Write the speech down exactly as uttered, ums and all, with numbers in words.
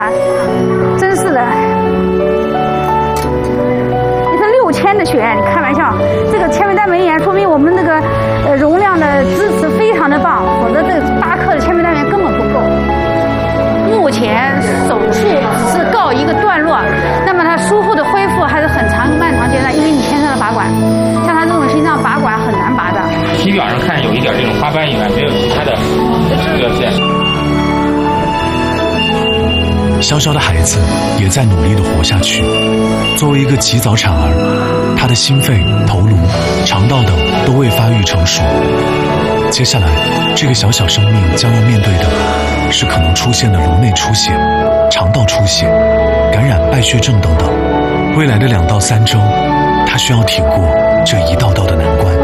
啊，真是的，你说六千的血，你开玩笑，这个千枚单元炎说明我们那个呃容量的支持非常的棒，否则这八克的千枚单元根本不够。目前手术只是告一个段落，那么它术后的恢复还是很长漫长阶段，因为你天生的拔管，像他这种心脏拔管很难拔的。 体表上看有一点这种花斑以外，没有其他的表现。 潇潇的孩子也在努力地活下去。作为一个及早产儿，他的心肺、头颅、肠道等都未发育成熟。接下来，这个小小生命将要面对的是可能出现的颅内出血、肠道出血、感染败血症等等。未来的两到三周，他需要挺过这一道道的难关。